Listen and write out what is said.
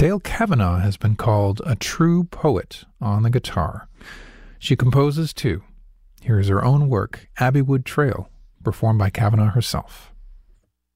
Dale Kavanaugh has been called a true poet on the guitar. She composes too. Here is her own work, Abbeywood Trail, performed by Kavanaugh herself.